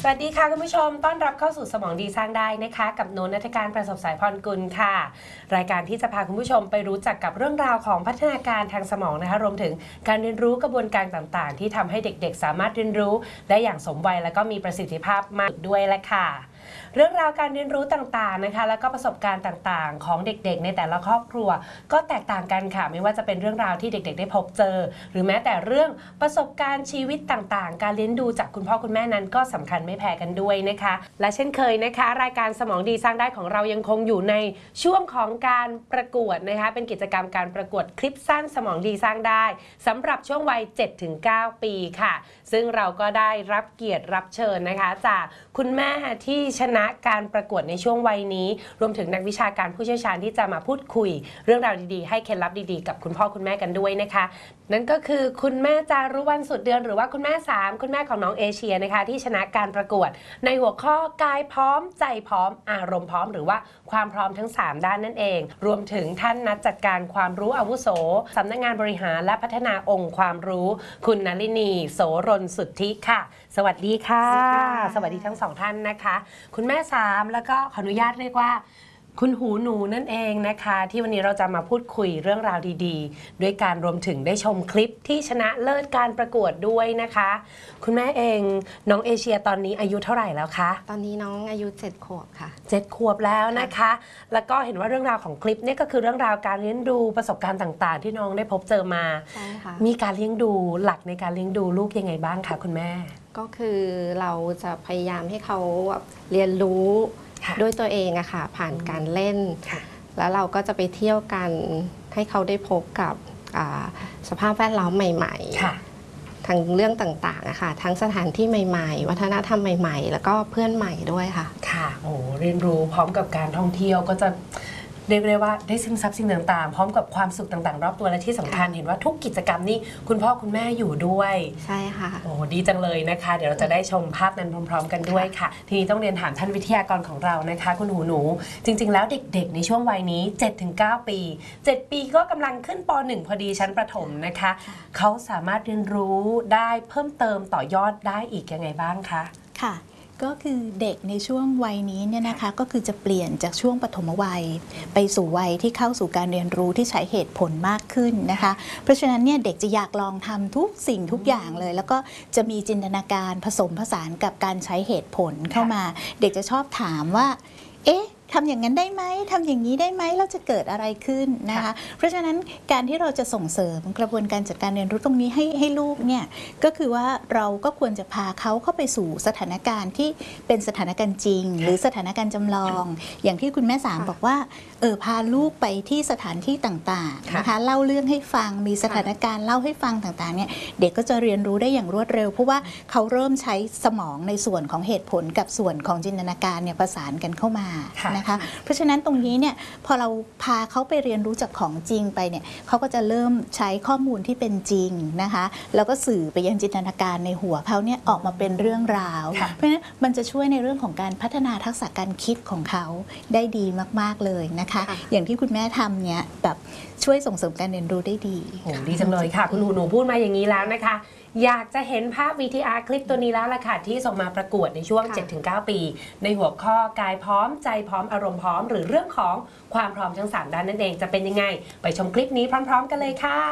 สวัสดีค่ะคุณผู้ชมต้อนรับเข้าสู่สมองดีสร้างได้นะคะกับโนนัฐการประสบสายพรกุลค่ะรายการที่จะพาคุณผู้ชมไปรู้จักกับเรื่องราวของพัฒนาการทางสมองนะคะรวมถึงการเรียนรู้กระบวนการต่างๆที่ทำให้เด็กๆสามารถเรียนรู้ได้อย่างสมวัยและก็มีประสิทธิภาพมากด้วยแหละค่ะเรื่องราวการเรียนรู้ต่างๆนะคะแล้วก็ประสบการณ์ต่างๆของเด็กๆในแต่ละครอบครัวก็แตกต่างกันค่ะไม่ว่าจะเป็นเรื่องราวที่เด็กๆได้พบเจอหรือแม้แต่เรื่องประสบการณ์ชีวิตต่างๆการเลี้ยงดูจากคุณพ่อคุณแม่นั้นก็สำคัญไม่แพ้กันด้วยนะคะและเช่นเคยนะคะรายการสมองดีสร้างได้ของเรายังคงอยู่ในช่วงของการประกวดนะคะเป็นกิจกรรมการประกวดคลิปสั้นสมองดีสร้างได้สำหรับช่วงวัย 7-9 ปีค่ะซึ่งเราก็ได้รับเกียรติรับเชิญนะคะจากคุณแม่ที่ชนะการประกวดในช่วงวัยนี้รวมถึงนักวิชาการผู้เชี่ยวชาญที่จะมาพูดคุยเรื่องราวดีๆให้เคล็ดลับดีๆกับคุณพ่อคุณแม่กันด้วยนะคะนั่นก็คือคุณแม่จารุวรรณสุดเดือนหรือว่าคุณแม่3คุณแม่ของน้องเอเชียนะคะที่ชนะการประกวดในหัวข้อกายพร้อมใจพร้อมอารมณ์พร้อมหรือว่าความพร้อมทั้ง3ด้านนั่นเองรวมถึงท่านนักจัดการความรู้อาวุโสสำนักงานบริหารและพัฒนาองค์ความรู้คุณนลินีโสรนสุทธิค่ะสวัสดีค่ะสวัสดีทั้ง2ท่านนะคะคุณแม่3แล้วก็ขออนุญาตเรียกว่าคุณหูหนูนั่นเองนะคะที่วันนี้เราจะมาพูดคุยเรื่องราวดีๆด้วยการรวมถึงได้ชมคลิปที่ชนะเลิศการประกวดด้วยนะคะคุณแม่เองน้องเอเชียตอนนี้อายุเท่าไหร่แล้วคะตอนนี้น้องอายุ7 ขวบค่ะ 7 ขวบแล้วนะคะแล้วก็เห็นว่าเรื่องราวของคลิปนี่ก็คือเรื่องราวการเลี้ยงดูประสบการณ์ต่างๆที่น้องได้พบเจอมาใช่ค่ะมีการเลี้ยงดูหลักในการเลี้ยงดูลูกยังไงบ้างคะคุณแม่ก็คือเราจะพยายามให้เขาเรียนรู้ด้วยตัวเองอะค่ะผ่านการเล่นแล้วเราก็จะไปเที่ยวกันให้เขาได้พบกับสภาพแวดล้อมใหม่ๆทั้งเรื่องต่างๆอะค่ะทั้งสถานที่ใหม่ๆวัฒนธรรมใหม่ๆแล้วก็เพื่อนใหม่ด้วยค่ะค่ะโอ้เรียนรู้พร้อมกับการท่องเที่ยวก็จะเรียกได้ว่าได้ซึมซับสิ่งต่างๆพร้อมกับความสุขต่างๆรอบตัวและที่สำคัญเห็นว่าทุกกิจกรรมนี่คุณพ่อคุณแม่อยู่ด้วยใช่ค่ะโอ้ดีจังเลยนะคะเดี๋ยวเราจะได้ชมภาพนั้นพร้อมๆกันด้วยค่ะทีนี้ต้องเรียนถามท่านวิทยากรของเรานะคะคุณหูหนูจริงๆแล้วเด็กๆในช่วงวัยนี้ 7-9 ปี7 ปีก็กำลังขึ้นป .1 พอดีชั้นประถมนะคะเขาสามารถเรียนรู้ได้เพิ่มเติมต่อยอดได้อีกยังไงบ้างคะค่ะก็คือเด็กในช่วงวัยนี้เนี่ยนะคะก็คือจะเปลี่ยนจากช่วงปฐมวัยไปสู่วัยที่เข้าสู่การเรียนรู้ที่ใช้เหตุผลมากขึ้นนะคะเพราะฉะนั้นเนี่ยเด็กจะอยากลองทำทุกสิ่งทุกอย่างเลยแล้วก็จะมีจินตนาการผสมผสานกับการใช้เหตุผลเข้ามาเด็กจะชอบถามว่าเอ๊ะทำอย่างนั้นได้ไหมทำอย่างนี้ได้ไหมแล้วจะเกิดอะไรขึ้นนะคะเพราะฉะนั้นการที่เราจะส่งเสริมกระบวนการจัดการเรียนรู้ตรงนี้ให้ลูกเนี่ยก็คือว่าเราก็ควรจะพาเขาเข้าไปสู่สถานการณ์ที่เป็นสถานการณ์จริงหรือสถานการณ์จำลองอย่างที่คุณแม่สามบอกว่าพาลูกไปที่สถานที่ต่างๆนะคะเล่าเรื่องให้ฟังมีสถานการณ์เล่าให้ฟังต่างๆเนี่ยเด็กก็จะเรียนรู้ได้อย่างรวดเร็วเพราะว่าเขาเริ่มใช้สมองในส่วนของเหตุผลกับส่วนของจินตนาการเนี่ยประสานกันเข้ามานะคะเพราะฉะนั้นตรงนี้เนี่ยพอเราพาเขาไปเรียนรู้จากของจริงไปเนี่ยเขาก็จะเริ่มใช้ข้อมูลที่เป็นจริงนะคะแล้วก็สื่อไปยังจินตนาการในหัวเขาเนี่ยออกมาเป็นเรื่องราวเพราะฉะนั้นมันจะช่วยในเรื่องของการพัฒนาทักษะการคิดของเขาได้ดีมากๆเลยนะคะอย่างที่คุณแม่ทำเนี่ยแบบช่วยส่งเสริมการเรียนรู้ได้ดีโอ้ดีจังเลยค่ะคุณหนูพูดมาอย่างนี้แล้วนะคะอยากจะเห็นภาพ VTR คลิปตัวนี้แล้วล่ะค่ะที่ส่งมาประกวดในช่วง 7-9 ปีในหัวข้อกายพร้อมใจพร้อมอารมณ์พร้อมหรือเรื่องของความพร้อมทั้ง3ด้านนั่นเองจะเป็นยังไงไปชมคลิปนี้พร้อมๆกันเลยค่ะ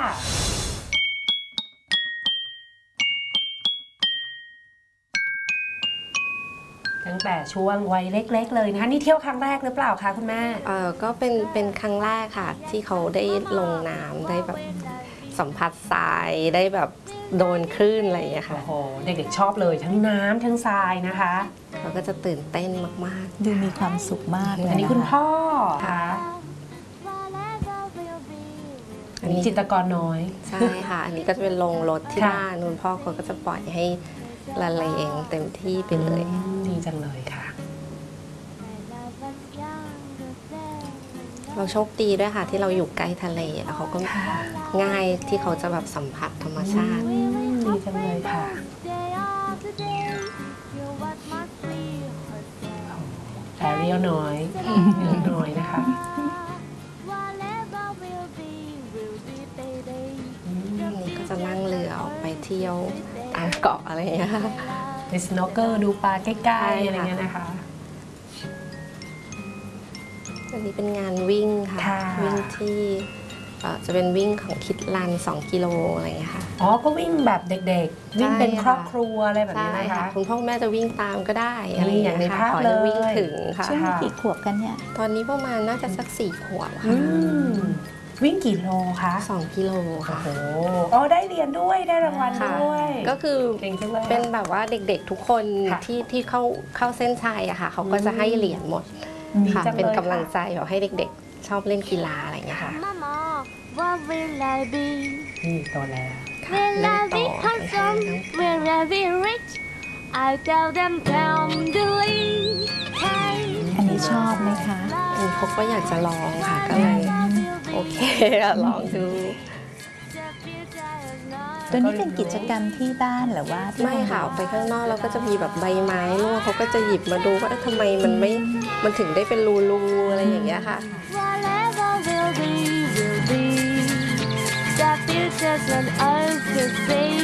ตั้งแต่ช่วงวัยเล็กๆเลยนะคะนี่เที่ยวครั้งแรกหรือเปล่าคะคุณแม่ก็เป็นครั้งแรกค่ะที่เขาได้ลงน้ำได้แบบสัมผัสทรายได้แบบโดนคลื่นอะไรอย่างเงี้ยค่ะโอ้โหเด็กๆชอบเลยทั้งน้ำทั้งทรายนะคะเราก็จะตื่นเต้นมากๆดูมีความสุขมากเลยอันนี้คุณพ่อค่ะอันนี้จิตรกรน้อยใช่ค่ะอันนี้ก็จะเป็นลงรถที่บ้านคุณพ่อเขาก็จะปล่อยให้ละเลงเต็มที่ไปเลยดีจังเลยค่ะเราโชคดีด้วยค่ะที่เราอยู่ใกล้ทะเลแล้วเขาก็ง่ายที่เขาจะแบบสัมผัสธรรมชาติดีจังเลยค่ะแอเรียลน้อยน้อยนะคะนี่ก็จะนั่งเรือออกไปเที่ยวตามเกาะอะไรอย่างเงี้ยไปสโนว์เกิลดูปลาใกล้ๆอะไรเงี้ยนะคะอันนี้เป็นงานวิ่งค่ะค่ะวิ่งที่จะเป็นวิ่งของคิดรัน2 กิโลอะไรอย่างเงี้ยค่ะอ๋อก็วิ่งแบบเด็กๆ วิ่งเป็นครอบครัวอะไรแบบใช่นี้นะคะค่ะคุณพ่อคุณแม่จะวิ่งตามก็ได้อะไรอย่างอย่างในเงี้ยภาค่ะพขอเลให้ยวิ่งถึงค่ะช่วงนี้กี่ขวบกันเนี่ยตอนนี้ประมาณน่าจะสัก4 ขวบอืค่ะมวิ่งกี่โลคะ 2 กิโลค่ะโอ้อ๋อได้เรียนด้วยได้รางวัลค่ะด้วยก็คือเก่งจังเลยเป็นแบบว่าเด็กๆทุกคนค่ะที่เข้าเส้นชัยอะค่ะเขาก็จะให้เหรียญหมดดีค่ะจังเลยเป็นกำลังค่ะใจแบบให้เด็กๆ ชอบเล่นกีฬาอะไรอย่างเงี้ยค่ะ Mama, what will I be? นี่โตแล้วค่ะ Will เล่น I ต่อ be ทั้งแทน handsome? ทั้ง Will I be rich? I tell them tenderly, kind. อันนี้ชอบไหมคะอันนี้เขาก็อยากจะลองค่ะ ก็เลย โอเคอะลองดูตัวนี้เป็นกิจกรรมที่บ้านหรือว่าที่ไม่ค่ะออกไปข้างนอกแล้วก็จะมีแบบใบไม้ร่วงเขาก็จะหยิบมาดูว่าเอ๊ะทำไมมันถึงได้เป็นรูอะไรอย่างเงี้ยค่ะ Whatever will be, will be. The future's an earth to see.